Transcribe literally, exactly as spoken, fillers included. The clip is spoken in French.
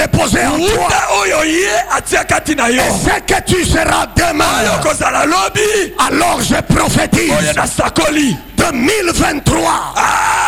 déposé en toi. Et ce que tu seras demain, alors je prophétise deux mille vingt-trois.